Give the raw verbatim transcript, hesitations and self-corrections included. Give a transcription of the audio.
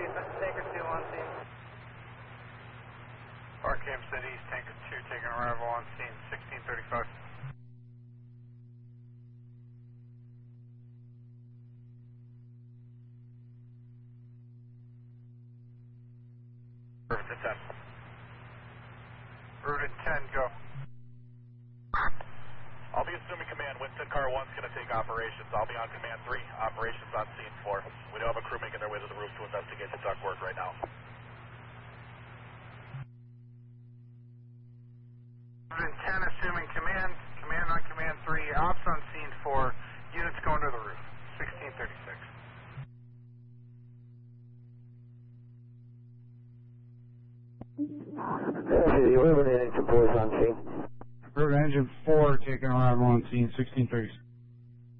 City, Tanker two on scene. Arkham City, Tanker two taking arrival on scene, sixteen thirty-five. Route to ten. Route ten, go. I'll be assuming command. Winston Car one's going to take operations. I'll be on command three. Operations on scene four. We do have a crew making their way to the roof to investigate the ductwork right now. Route ten, assuming command. Command on command three. Ops on scene four. Units going to the roof. sixteen thirty-six. City, eliminating supports on scene. Route engine four taking arrival on scene, sixteen thirty-six.